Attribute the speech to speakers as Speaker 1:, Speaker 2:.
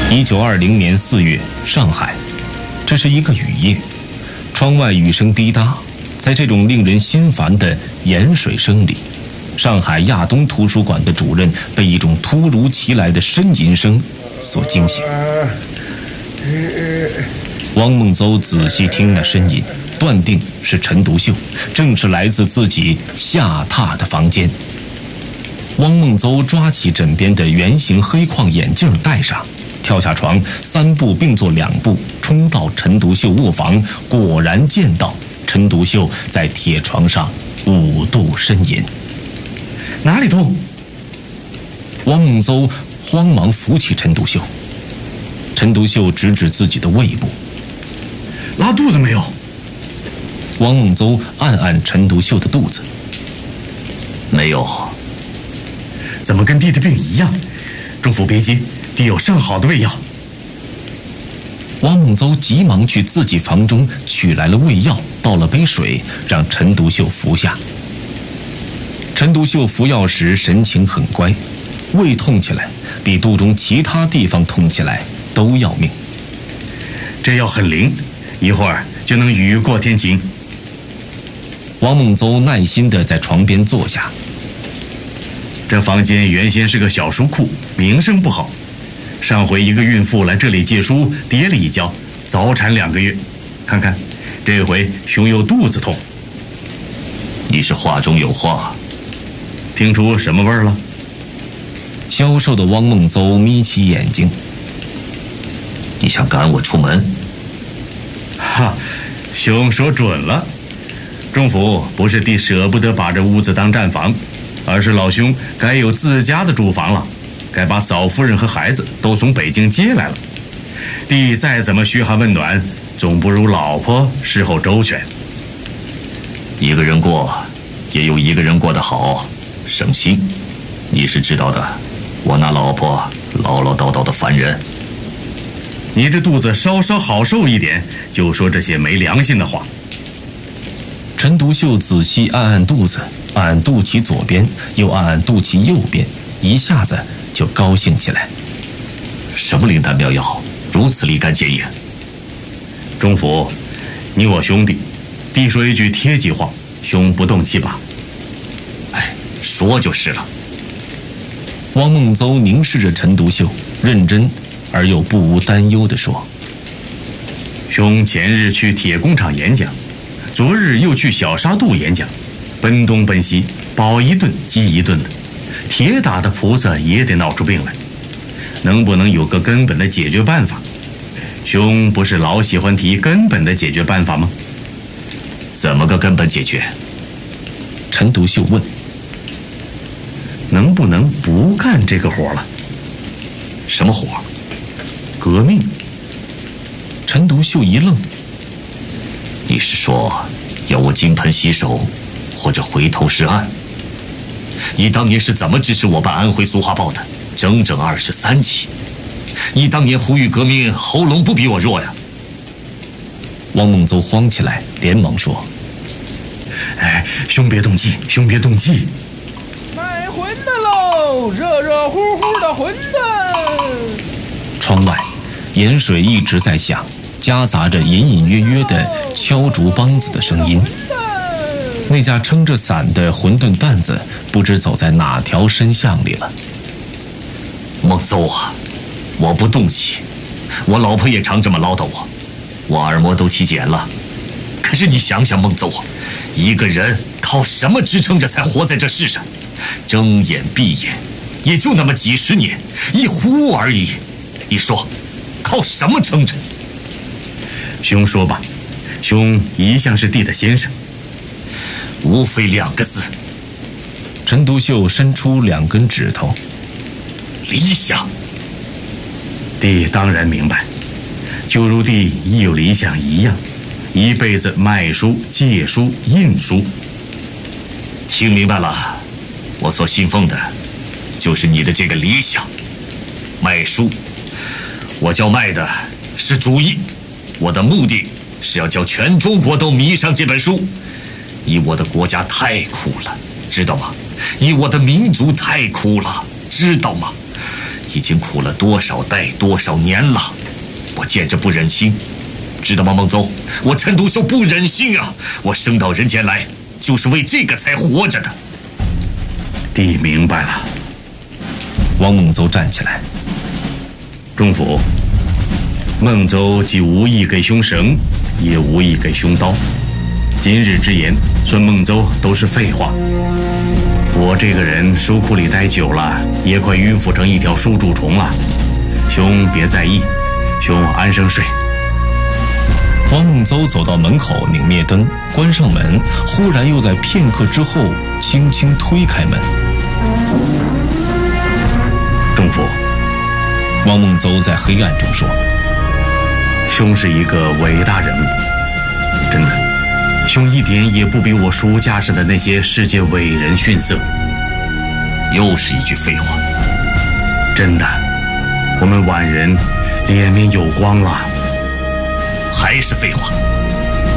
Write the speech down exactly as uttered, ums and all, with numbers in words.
Speaker 1: 一九二零年四月，上海，这是一个雨夜，窗外雨声滴答。在这种令人心烦的盐水声里，上海亚东图书馆的主任被一种突如其来的呻吟声所惊醒。汪孟邹仔细听那呻吟，断定是陈独秀，正是来自自己下榻的房间。汪孟邹抓起枕边的圆形黑框眼镜戴上，跳下床，三步并作两步冲到陈独秀卧房，果然见到陈独秀在铁床上五度呻吟。
Speaker 2: 哪里痛？
Speaker 1: 汪孟邹慌忙扶起陈独秀。陈独秀指指自己的胃部，
Speaker 2: 拉肚子没有？
Speaker 1: 汪孟邹按按陈独秀的肚子，
Speaker 3: 没有。
Speaker 2: 怎么跟弟的病一样？中府别急，弟有上好的胃药。
Speaker 1: 汪孟邹急忙去自己房中取来了胃药，倒了杯水，让陈独秀服下。陈独秀服药时神情很乖，胃痛起来比肚中其他地方痛起来都要命。
Speaker 2: 这药很灵，一会儿就能雨过天晴。
Speaker 1: 汪孟邹耐心地在床边坐下。
Speaker 2: 这房间原先是个小书库，名声不好。上回一个孕妇来这里借书，跌了一跤，早产两个月。看看，这回兄又肚子痛。
Speaker 3: 你是话中有话，
Speaker 2: 听出什么味儿了？
Speaker 1: 消瘦的汪孟邹眯起眼睛。
Speaker 3: 你想赶我出门？
Speaker 2: 哈，兄说准了。中府不是弟舍不得把这屋子当站房，而是老兄该有自家的住房了，该把嫂夫人和孩子都从北京接来了。弟再怎么嘘寒问暖，总不如老婆侍候周全。
Speaker 3: 一个人过，也有一个人过得好，省心。你是知道的，我那老婆唠唠叨叨的烦人。
Speaker 2: 你这肚子稍稍好受一点，就说这些没良心的话。
Speaker 1: 陈独秀仔细按按肚子，按按肚脐左边，又按按肚脐右边，一下子就高兴起来。
Speaker 3: 什么灵丹妙药，如此立竿见影？
Speaker 2: 中府，你我兄弟，弟说一句贴己话，兄不动气吧？
Speaker 3: 哎，说就是了。
Speaker 1: 汪孟邹凝视着陈独秀，认真而又不无担忧地说：
Speaker 2: 兄前日去铁工厂演讲，昨日又去小沙渡演讲，奔东奔西，饱一顿饥一顿的，铁打的菩萨也得闹出病来。能不能有个根本的解决办法？兄不是老喜欢提根本的解决办法吗？
Speaker 3: 怎么个根本解决？
Speaker 1: 陈独秀问。
Speaker 2: 能不能不干这个活了？
Speaker 3: 什么活？
Speaker 2: 革命。
Speaker 1: 陈独秀一愣。
Speaker 3: 你是说要我金盆洗手，或者回头是岸？你当年是怎么支持我办《安徽苏花报》的？整整二十三期。你当年呼吁革命，喉咙不比我弱呀。
Speaker 1: 汪孟邹慌起来，连忙说：
Speaker 2: 哎，兄别动气，兄别动气。
Speaker 4: 卖馄饨喽，热热乎乎的馄饨。
Speaker 1: 窗外盐水一直在响，夹杂着隐隐约约的敲竹梆子的声音。那架撑着伞的馄饨担子不知走在哪条深巷里了。
Speaker 3: 孟邹啊，我不动气，我老婆也常这么唠叨我，我耳膜都起茧了。可是你想想，孟邹啊，一个人靠什么支撑着才活在这世上？睁眼闭眼也就那么几十年，一呼而已。你说靠什么撑着？
Speaker 2: 兄说吧，兄一向是弟的先生。
Speaker 3: 无非两个字。
Speaker 1: 陈独秀伸出两根指头。
Speaker 3: 理想。
Speaker 2: 弟当然明白，就如弟亦有理想一样，一辈子卖书、借书、印书。
Speaker 3: 听明白了，我所信奉的就是你的这个理想。卖书，我叫卖的是主义，我的目的是要叫全中国都迷上这本书。你我的国家太苦了，知道吗？你我的民族太苦了，知道吗？ 已经苦了多少代多少年了，我见着不忍心，知道吗，孟邹？我陈独秀不忍心啊！我生到人间来，就是为这个才活着的。
Speaker 2: 弟明白了。
Speaker 1: 王孟邹站起来，
Speaker 2: 中府，孟邹既无意给兄绳，也无意给兄刀。今日之言，算孟邹都是废话。我这个人书库里待久了，也快晕腐成一条书蛀虫了。兄别在意，兄安生睡。
Speaker 1: 王孟邹走到门口，拧灭灯，关上门，忽然又在片刻之后轻轻推开门。
Speaker 2: 中府，
Speaker 1: 王孟邹在黑暗中说：“
Speaker 2: 兄是一个伟大人物，真的。”兄一点也不比我书架上的那些世界伟人逊色。
Speaker 3: 又是一句废话。
Speaker 2: 真的，我们宛人脸面有光了。
Speaker 3: 还是废话。